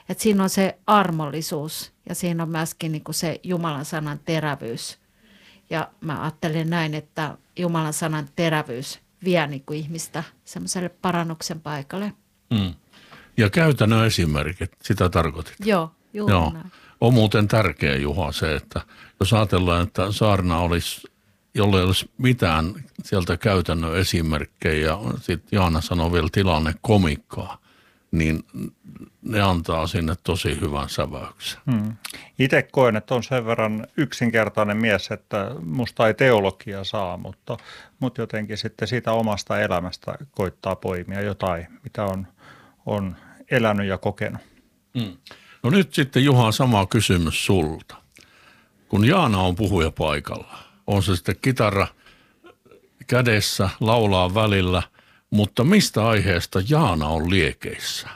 Että siinä on se armollisuus ja siinä on myöskin niin kuin se Jumalan sanan terävyys. Ja mä ajattelen näin, että Jumalan sanan terävyys vie niin kuin ihmistä semmoiselle parannuksen paikalle. Ja käytännön esimerkit, sitä tarkoitit? Joo, juuri näin. On muuten tärkeä, Juha, se, että jos ajatellaan, että saarna olisi, jolle ei olisi mitään sieltä käytännön esimerkkejä ja sitten Jaana sanoi vielä tilannekomikkaa, niin ne antaa sinne tosi hyvän säväyksen. Itse koen, että on sen verran yksinkertainen mies, että musta ei teologia saa, mutta jotenkin sitten siitä omasta elämästä koittaa poimia jotain, mitä on elänyt ja kokenut. No nyt sitten Juha, sama kysymys sulta. Kun Jaana on puhuja paikalla, on se sitten kitara kädessä, laulaa välillä, mutta mistä aiheesta Jaana on liekeissä?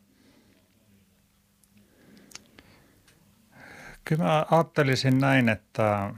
Kyllä mä ajattelisin näin, että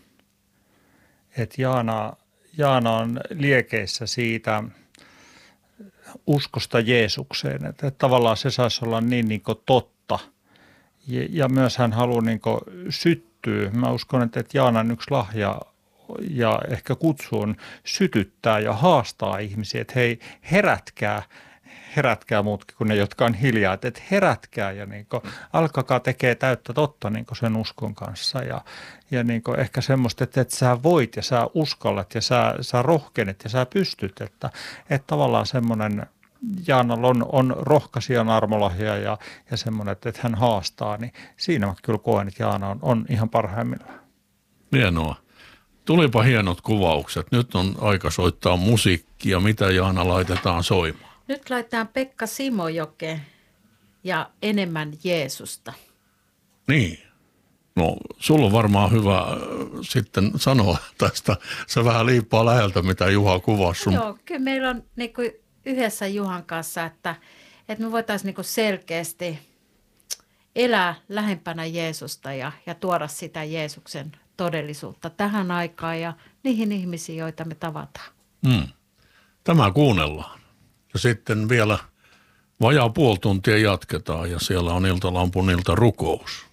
Jaana on liekeissä siitä uskosta Jeesukseen, että tavallaan se saisi olla niin kuin totta ja myös hän haluaa niin kuin syttyä. Mä uskon, että Jaanan yksi lahja ja ehkä kutsu on sytyttää ja haastaa ihmisiä, että hei, herätkää muutkin kuin ne, jotka on hiljaa, että herätkää ja niin kuin, alkakaa tekee täyttä totta niin kuin sen uskon kanssa ja niin kuin ehkä semmoista, että sä voit ja sä uskallat ja sä rohkenet ja sä pystyt, että tavallaan semmoinen Jaanalla on rohkaisijan armolahja ja semmoinen, että hän haastaa, niin siinä mä kyllä koen, että Jaana on ihan parhaimmillaan. Hienoa. Tulipa hienot kuvaukset. Nyt on aika soittaa musiikkia. Mitä, Jaana, laitetaan soimaan? Nyt laitetaan Pekka Simojoke ja Enemmän Jeesusta. Niin. No, sulla on varmaan hyvä sitten sanoa tästä. Se vähän liippaa läheltä, mitä Juha kuvasi. Joo, kyllä meillä on niin kuin yhdessä Juhan kanssa, että me voitaisiin niin kuin selkeästi elää lähempänä Jeesusta ja tuoda sitä Jeesuksen todellisuutta tähän aikaan ja niihin ihmisiin, joita me tavataan. Tämä kuunnellaan. Ja sitten vielä vajaa puoli tuntia jatketaan ja siellä on Iltalampun iltarukous.